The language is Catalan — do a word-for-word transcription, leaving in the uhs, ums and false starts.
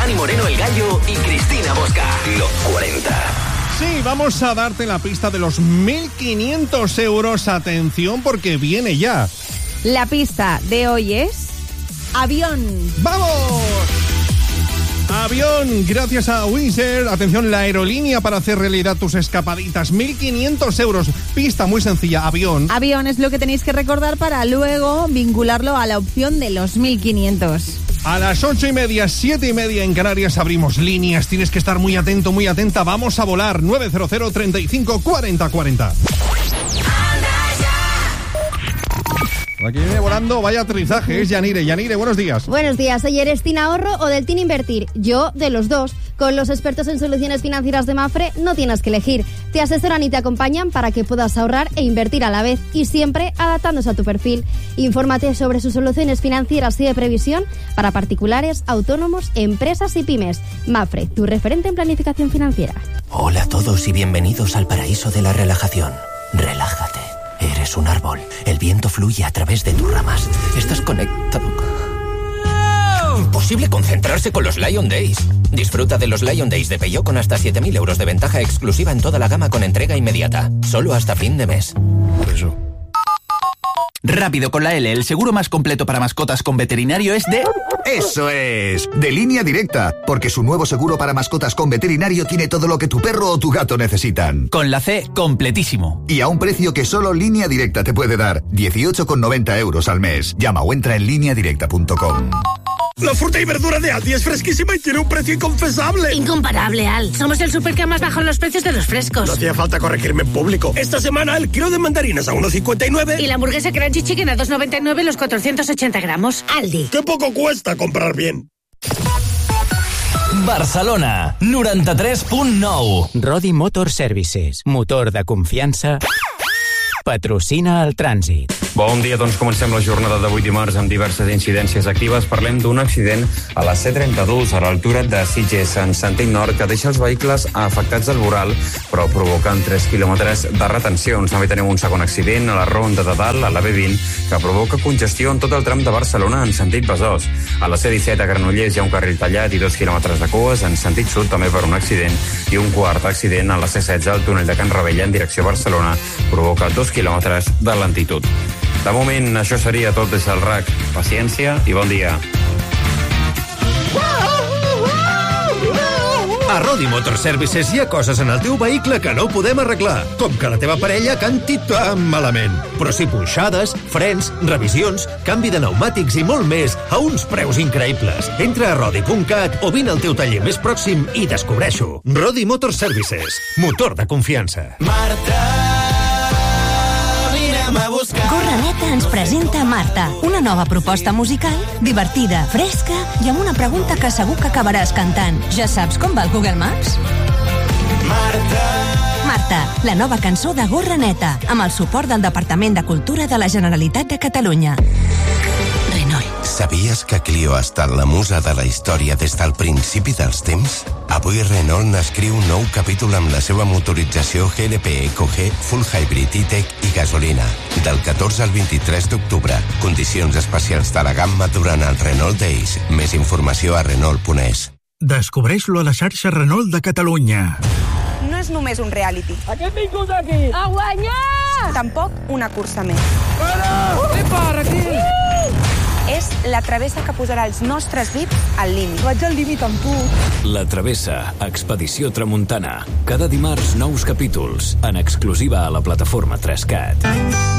Dani Moreno el Gallo y Cristina Bosca. Los cuarenta. Sí, vamos a darte la pista de los mil quinientos euros. Atención, porque viene ya. La pista de hoy es avión. ¡Vamos! Avión, gracias a Wizz Air. Atención, la aerolínea para hacer realidad tus escapaditas. mil quinientos euros. Pista muy sencilla, avión. Avión es lo que tenéis que recordar para luego vincularlo a la opción de los mil quinientos. A las ocho y media, siete y media en Canarias abrimos líneas. Tienes que estar muy atento, muy atenta. Vamos a volar. nueve cero cero, treinta y cinco, cuarenta, cuarenta. Aquí viene volando, vaya aterrizaje, es Yanire. Yanire, buenos días. Buenos días, oye, ¿eres Team Ahorro o del Team Invertir? Yo, de los dos. Con los expertos en soluciones financieras de Mapfre no tienes que elegir. Te asesoran y te acompañan para que puedas ahorrar e invertir a la vez y siempre adaptándose a tu perfil. Infórmate sobre sus soluciones financieras y de previsión para particulares, autónomos, empresas y pymes. Mapfre, tu referente en planificación financiera. Hola a todos y bienvenidos al paraíso de la relajación. Relájate. Eres un árbol. El viento fluye a través de tus ramas. Estás conectado. Imposible concentrarse con los Lion Days. Disfruta de los Lion Days de Peugeot con hasta siete mil euros de ventaja exclusiva en toda la gama con entrega inmediata. Solo hasta fin de mes. Eso. Rápido con la L, el seguro más completo para mascotas con veterinario es de... ¡Eso es! De Línea Directa, porque su nuevo seguro para mascotas con veterinario tiene todo lo que tu perro o tu gato necesitan. Con la C, completísimo. Y a un precio que solo Línea Directa te puede dar, dieciocho con noventa euros al mes. Llama o entra en línea directa punto com. La fruta y verdura de Aldi es fresquísima y tiene un precio inconfesable. Incomparable, Al. Somos el super que más bajan los precios de los frescos. No hacía falta corregirme en público. Esta semana el kilo de mandarinas a uno cincuenta y nueve. Y la hamburguesa Crunchy Chicken a dos noventa y nueve los cuatrocientos ochenta gramos. Aldi. ¡Qué poco cuesta comprar bien! Barcelona, noranta-tres punt nou. Rodi Motor Services, motor de confiança, patrocina el trànsit. Bon dia, doncs comencem la jornada d'avui dimarts amb diverses incidències actives. Parlem d'un accident a la C trenta-dos a l'altura de Sitges, en sentit nord, que deixa els vehicles afectats al voral, però provocant tres quilòmetres de retencions. També tenim un segon accident a la Ronda de Dalt, a la B vint, que provoca congestió en tot el tram de Barcelona en sentit Besòs. A la C disset a Granollers hi ha un carril tallat i dos quilòmetres de cues en sentit sud, també per un accident, i un quart accident a la C setze al túnel de Can Ravella en direcció a Barcelona, provoca dos quilòmetres de lentitud. De moment, això seria tot des del R A C. Paciència i bon dia. A Rodi Motor Services hi ha coses en el teu vehicle que no podem arreglar, com que la teva parella canti tan malament. Però sí punxades, frens, revisions, canvi de pneumàtics i molt més a uns preus increïbles. Entra a rodi punt cat o vine al teu taller més pròxim i descobreix-ho. Rodi Motor Services, motor de confiança. Marta, Gorra Neta ens presenta Marta, una nova proposta musical, divertida, fresca i amb una pregunta que segur que acabaràs cantant. Ja saps com va el Google Maps? Marta. Marta, la nova cançó de Gorra Neta, amb el suport del Departament de Cultura de la Generalitat de Catalunya. Renault. Sabies que Clio ha estat la musa de la història des del principi dels temps? Avui Renault n'escriu un nou capítol amb la seva motorització G L P Eco G, Full Hybrid E-Tech i gasolina. Del catorze al vint-i-tres d'octubre. Condicions especials de la gamma durant el Renault Days. Més informació a Renault punt es. Descobreix-lo a la xarxa Renault de Catalunya. No és només un reality. A què hem vingut aquí? A guanyar! Tampoc una cursa més. Para! Què para aquí? És la travessa que posarà els nostres V I Ps al límit. Vaig al límit amb tu. La Travessa, Expedició Tramuntana. Cada dimarts nous capítols, en exclusiva a la plataforma tres cat.